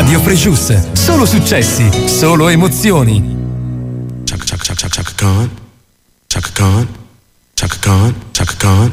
Radio Frejus, solo successi, solo emozioni. Chaka Khan, Chaka Khan, Chaka Khan, Chaka Khan, Chaka Khan.